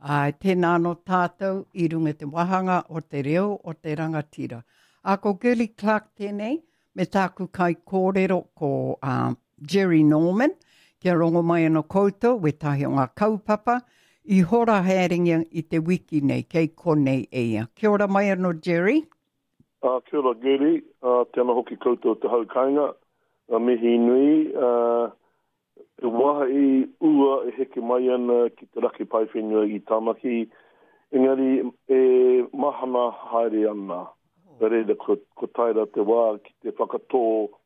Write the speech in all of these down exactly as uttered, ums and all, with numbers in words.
Ai, tēnā no tātou I runga te wahanga o te reo o te rangatira. A ko Gilly Clark tēnei, me tāku kai kōrero ko um, Jerry Norman, kia rongo mai anō koutou, we tahi o ngā kaupapa, I hora haeringa I te wiki nei, kei konei eia. Kia ora mai anō Jerry. Uh, kia ora Gilly, uh, tēnā hoki koutou te haukainga, uh, mihi nui, uh, e waha I ua e heke mai ana ki te raki paiwhenua I Tamaki, engari e mahana haere ana. Oh. Reida ko, ko taira te wā ki te whakatō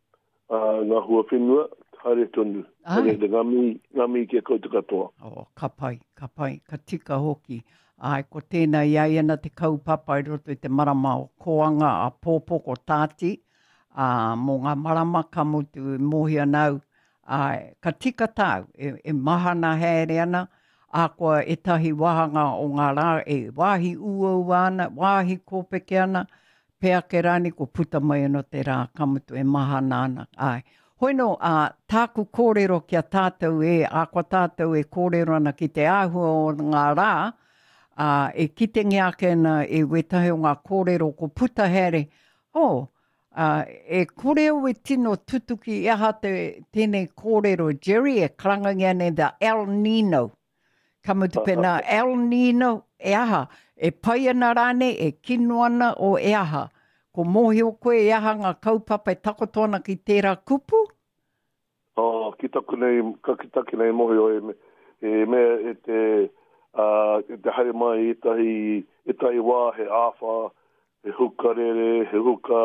uh, ngā hua whenua, haere tonu. Reida ngami, ngami ki a koutou katoa. Oh, ka pai, ka pai, ka tika hoki. Ai, ko tēnā iai ana te kaupapa I roto I te marama o koanga a pōpoko tāti, uh, mō ngā marama ka mutu mohia nau. Ai, ka tika tau, e, e mahana haere ana, a koa e tahi wahanga o ngā rā, e wāhi ua ua ana, wāhi kōpeke ana, pea ke rani ko puta mai ana te rā, ka mutu e mahana ana. Ai, hoino, uh, tāku kōrero kia tātou e, a koa tātou e kōrero ana ki te āhua o ngā rā, uh, e kitengi ake ana e wetahi o ngā kōrero ko puta haere, oh, Uh, e kōrero e tino tutuki I aha te tēnei kōrero Jerry e karangangia nei the El Nino. Kamutu pēnā El Nino e aha. E pai ana rāne e kino ana o e aha. Ko mohi o koe e aha ngā kaupapa e takoto ana ki tērā kupu? Oh, ki taku nei, ka ki taki nei mohi o e, me, e mea e te, uh, e te haere mai e tahi, e tahi wā he āwha, he huka rere, he huka...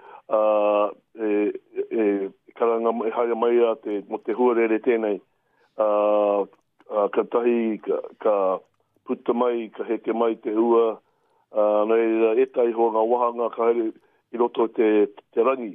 Uh, e, e, e karanga e haere mai a te, mo te huarere tēnei. Uh, uh, ka tahi, ka, ka puta mai, ka heke mai te ua. Uh, nei, e tai ho ngā wahanga ka haere I roto te, te rangi.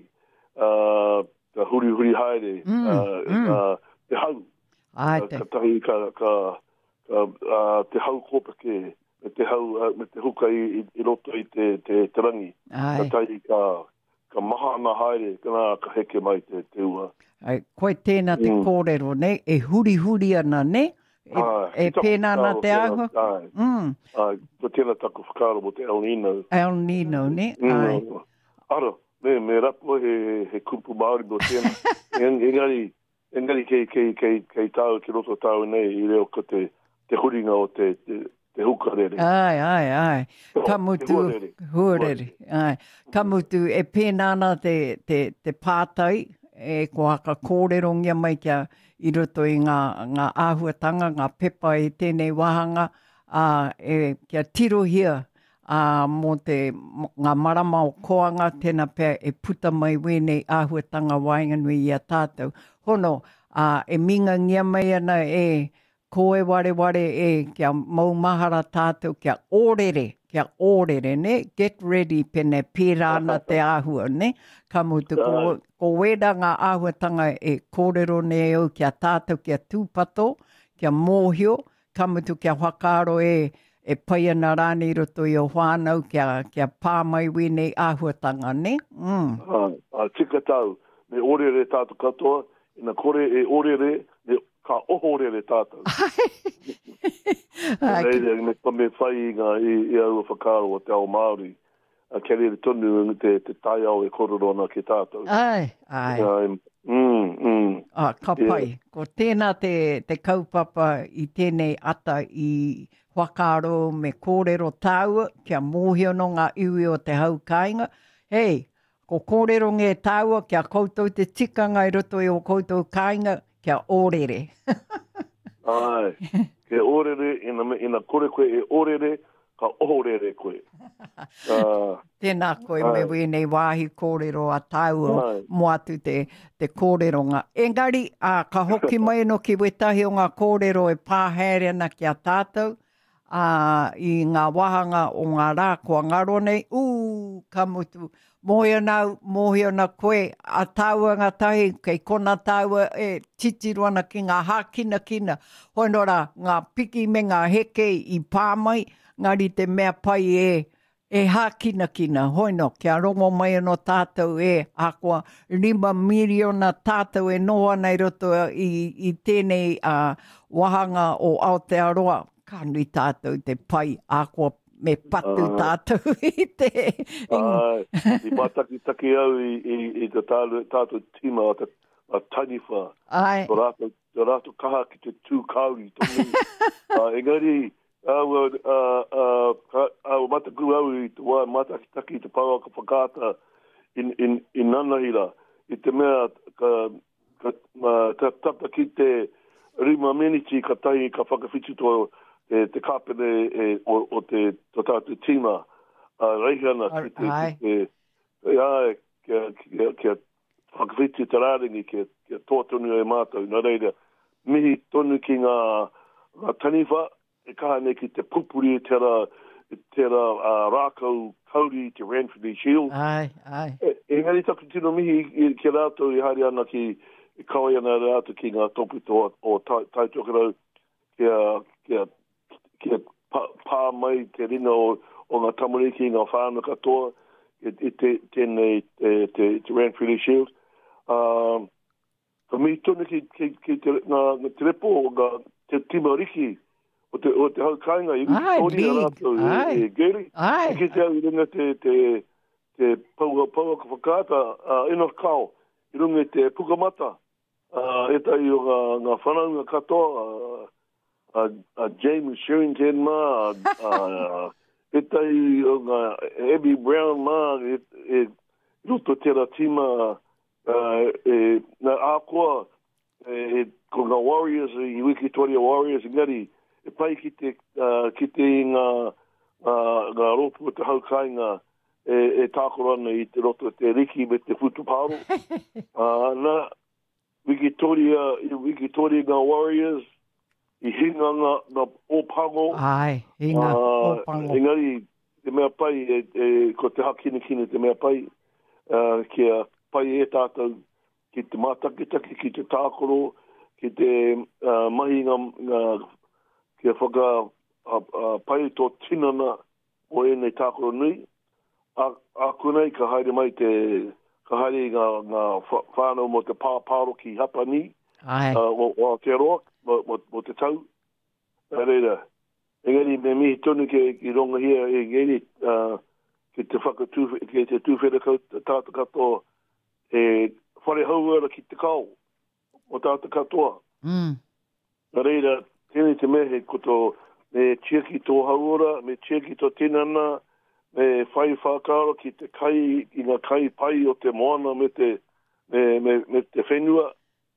Uh, ka huri huri haere. Mm, uh, mm. Uh, te hau. Ai, uh, ka tahi, ka, ka, ka uh, te hau kōpeke. Me te hau, uh, me te huka I, I roto I te, te, te rangi. Ai. Ka tahi, ka... ka maha ana haere, kana ka heke mai te, te ua. Ai, koe tēnā te mm. kōrero, ne? E huri huri ana, ne? E, ai, e pēnā ana te ahua? Ai, mm. ai, ko tēnā taku whakaro mo te El Nino. El Nino, ne? Mm. Ai. Ara, me, me rapo he, he kupu Māori mo tēnā. en, engari, engari kei, kei, kei, kei tāu, ki roto tāu nei, I reo ko te, te huringa o te... te te huka rere. Ai, ai, ai. Ka mutu, huarere. Ai. Ka mutu, e pēnāna te, te, te pātai, e ko haka kōrerongia mai kia I roto I ngā, ngā āhuatanga, ngā pepa I tēnei wahanga, uh, e kia tirohia uh, mō te, ngā marama o koanga, tēnā pēr e puta mai wēnei āhuatanga wainganui I a tātou. Hono, uh, e minga ngia mai ana e, koe ware ware e kia maumahara tātou kia ōrere, kia ōrere, ne? Get ready pene pērāna te āhua, ne? Ka mutu, ko, ko wera ngā āhuatanga e kōrero ne au kia tātou kia tūpato, kia mōhio, ka mutu kia whakaaro e, e pai ana rāne I roto I o whānau kia, kia pāmai wēnei āhuatanga, ne? Mm. Ah, ah, tika tau, me ōrere tātou katoa, ina kore e ōrere, me ka ohorere tātou. Reire, me me whai ngā I, I au whakaro o te ao Māori. A kerere tonu te, te tai au e kororona ki tātou. Ai, ai. Um, mm, mm. Ah, ka pai. Yeah. Ko tēnā te, te kaupapa I tēnei ata I whakaro me kōrero tāua, kia mōhio no ngā iwi o te haukainga. Hei, ko kōrero nge tāua, kia koutou te tikanga I roto I o koutou kainga, kia ōrere. Ai, ke ōrere, ina, ina kore koe e ōrere, ka ohorere koe. Uh, Tēnā koe ai. Me wēnei wāhi kōrero a tāua mo atu te, te kōreronga. Engari, uh, ka hoki mai no ki wetahi o ngā kōrero e pāhere ana ki a tātou, uh, I ngā wahanga o ngā rā kua ngaro nei, uu, ka mutu. Mohi anau, mohi ana koe, a tāua ngā tahi, kei kona tāua e titiru ana ki ngā hākina kina. Hoi nora, ngā piki me ngā heke I pāmai, ngari te mea pai e, e hākina kina. Hoi no, kia rongo mai no tātou e, a kua lima miliona tātou e noa nei roto I, I tēnei uh, wahanga o Aotearoa. Ka nui tātou te pai, a kua me patu uh, tātou i te... Ai, i mataki taki au i, i, i te tātou, tātou tima a, a taniwha. Ai. Tō rātou, tō rātou kaha ki te tū kauri. uh, engari, au, uh, uh, au mataku au i te wā mataki taki te pāua ka whakāta in, in, in nanahira. I te mea ka, ka, uh, ka tata ki te rima meniti ka tai ka whakawhitu tō te, te kāpene e, o, o te tātou tima. Uh, reihana ki te... Ai. Ki te ai, kia, kia, kia whakawhiti te rāringi, kia, kia tōtonu e mātou. Nā reira, mihi tonu ki ngā, ngā taniwha, e kaha ne ki te pupuri e tera, e tera uh, rākau kauri te Ranfurly Shield. Ai, ai. E, e ngari taku tino mihi i, ki rātou i hari ana ki i kawai ana rātou ki ngā topu tō o taitokerau kia, kia, kia pā, pā mai te rina o o ngā tamariki, ngā whāna katoa, i, i te, tēnei te, te, te Ranfurly Shield. Um, ka mi tonu ki, ki, ki te, ngā, ngā te repo o ngā te timariki o te, o te haukainga. Ai, big. Ai. E, e Gary. Ai. E ki te au i runga te, te, te paua, paua ka whakata, uh, ino kao, i runga te pukamata. Uh, e tai o ngā, ngā whanaunga katoa, uh, uh, uh, James Sherrington ma, uh, e tai o ngā Abby Brown mā, e, e roto tera tima, uh, e, nā ākoa, e, ko ngā Warriors, i Wikitoria Warriors, ngari, e pai ki te, uh, ki te ngā, uh, ngā ropu o te haukainga, e, e tākorana i te roto te riki me te whutuparo. uh, nā, Wikitoria, i Wikitoria ngā Warriors, i hinga ngā, ngā opango. Ai, hinga uh, opango. Engari, te mea pai, e, e, ko te hakine kine te mea pai, uh, kia pai e tātou ki te mātakitaki, ki te tākoro, ki te uh, mahi ngā, ngā kia whaka uh, uh, pai tō tinana o e nei tākoro nui. A, a kunei ka haere mai te, ka haere ngā, ngā whānau mo te pāpāro ki Hapani, Ai. Uh, o, o Aotearoa, mo, mo, mo te tau. Reira, engari me mihi tonu ke i ronga hia, engari uh, ki te whakatū, ki te tūwhera tāta katoa, e whare hauara ki te kau, o tāta katoa. Mm. Reira, tēnei te mehe koto, me chiaki tō hauara, me chiaki tō tinana, me whai whakaro ki te kai, i ngā kai pai o te moana me te, me, me, me te whenua.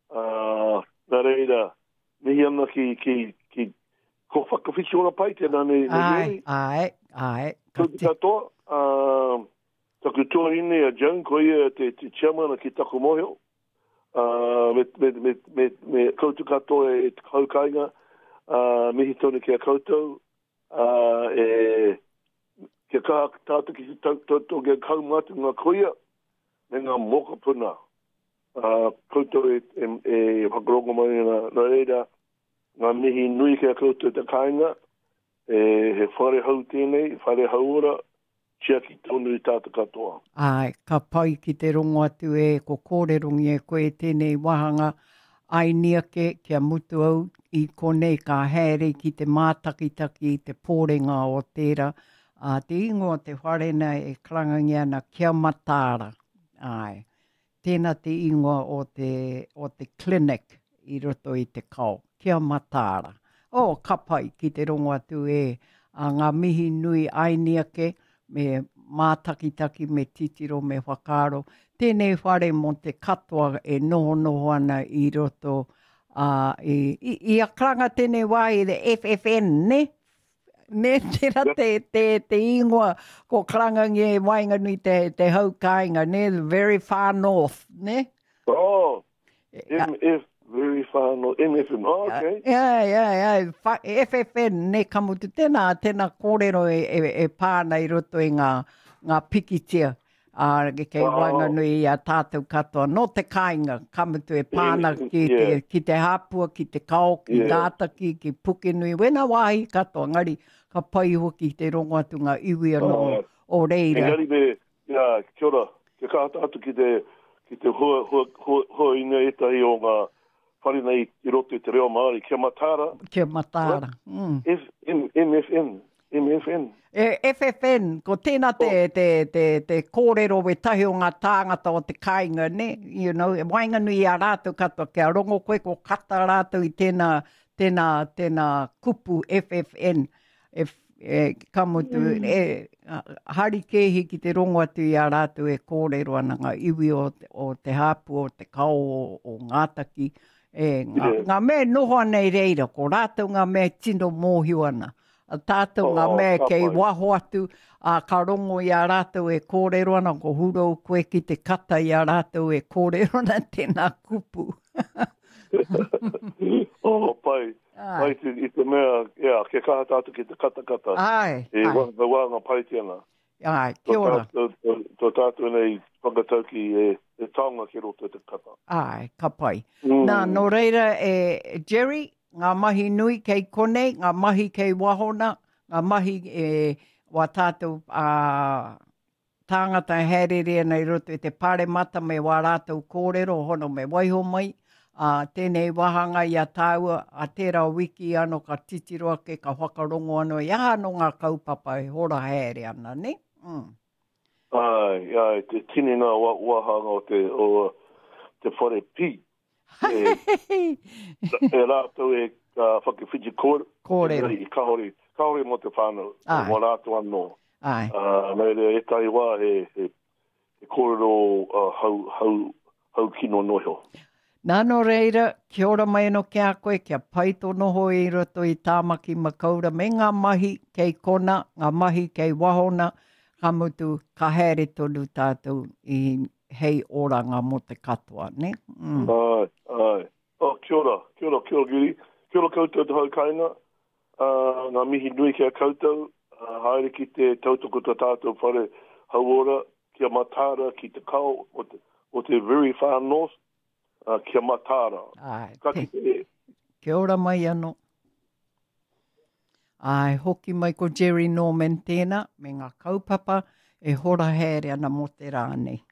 Uh, nā reira, mihi ana ki, ki, ki ko whakawhiti ora pai tēnā ne, ne ai, ai, ai. Ko te katoa, uh, taku tuahine a Joan, ko ia te, te chairman ki taku mohio, uh, me, me, me, me, me koutu katoa e te kaukainga, uh, mihi tonu ki a koutou, uh, e kia kaha tātu ki te tautau kia kaumatu ngā koia, me ngā moka puna. Uh, koutou e, e, e whakarongo mai na, na reira, ngā mihi nui kia koutou te kāinga, e he whare hau tēnei, whare hauora, tia ki tonu i tāta katoa. Ai, ka pai ki te rongo atu e, ko kōrerungi e koe tēnei wahanga, ai niake kia mutu au i konei ka haere ki te mātakitaki, te pōrenga o tēra, uh, te ingoa te wharena e krangangi ana kia matāra. Ai. Tēnā te ingoa o te, o te clinic i roto i te kau. Kia matāra. O, oh, ka pai ki te rongo atu e a ngā mihi nui ainiake me mātakitaki me titiro me whakaro. Tēnei whare mo te katoa e noho noho ana i roto uh, i, i, i a kranga tēnei wā i the F F N, ne? Ne, tera te, te, te ingoa ko krangangi e wainganui te, te haukainga, ne, very far north, ne? Oh, M F, very far north, M F N, oh, okay. Yeah, yeah, yeah, F F N, ne, kamutu, tēnā, tēnā kōrero e, e, e pāna i roto i ngā, ngā pikitia, uh, kei oh. wainganui i a tātou katoa, no te kāinga, kamutu e pāna ki, yeah. te, ki te hāpua, ki te kao, ki yeah. Gātaki, ki Pukenui, wena wāhi katoa, ngari, ka pai hoki te rongo atu ngā iwi anō oh, o reira. Engari me, ia, kia ora, kia kāta atu ki te, ki te hua, hua, hua, hua inga e tahi o ngā wharina i, i roto i te reo Māori, kia matāra. Kia matāra. Mm. F, M F N. M F N. E F F N, ko tēnā te, Oh. te, te, te kōrero we tahi o ngā tāngata o te kāinga, ne? You know, e wainganui a rātou katoa, kia rongo koe ko kata rātou i tēnā, tēnā, tēnā kupu F F N. E, e kamutu, mm. e hari kehi ki te rongo atu i a rātou e kōrero ana ngā iwi o, o te hāpu, o te kao, o, o ngātaki. E, ngā, Yeah. ngā mea noho ana i reira, ko rātou ngā mea tino mōhio ana. A tātou ngā Oh, mea ka kei pai. waho atu, a ka rongo i a rātou e kōrero ana, ko huro koe ki te kata i a rātou e kōrero ana tēnā kupu. oh, pai. Ai. Pai te, i te mea, yeah, ke kaha tātou ki te kata kata. Ai, E ai, wanga wanga pai tēnā. ai, kia ora. Tō tātou nei whakatauki e, e taonga ki roto te kata. Ai, ka pai. Mm. Nā, no reira e Jerry, ngā mahi nui kei kone, ngā mahi kei wahona, ngā mahi e wa tātou a tāngata herere nei roto i te pare mata me wā rātou kōrero, hono me waiho mai, a tēnei wahanga i a tāua, a tērā wiki ano ka titiroa ke ka whakarongo ano, i aha no ngā kaupapa e hora here ana, ne? Mm. Ai, ai, te tini ngā wa, wahanga o te, o te whare pi. E, e rātou e uh, whakawhiti kōrero. Kōrero. I kaori, kaori mo te whānau. Ai. Mo rātou anō. Ai, Uh, nei re, e tai wā e, e, e kōrero uh, hau, hau, hau kino noho. nāno reira, kia ora mai no kia koe, kia paito noho i roto i tāmaki makaura, me ngā mahi kei kona, ngā mahi kei wahona, ka mutu ka haere tonu tātou i hei oranga mo te katoa, ne? Mm. Ai, ai. Oh, kia ora, kia ora, kia ora, Giri. Kia ora koutou te hau kainga. Uh, ngā mihi nui kia koutou. Uh, haere ki te tautoko ta tātou whare hauora, kia matara ki te kao o te, o te very far north, uh, kia matara. Ai, Ka te, ki te, kia ora mai anō. Ai, hoki mai ko Jerry Norman tēnā, me ngā kaupapa e hora haere ana mo te rānei.